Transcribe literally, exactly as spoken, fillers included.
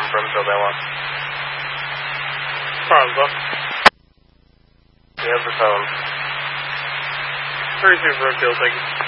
from Broomfield, I want. Pronto. He has the phone. thirty-two Broomfield, thank you.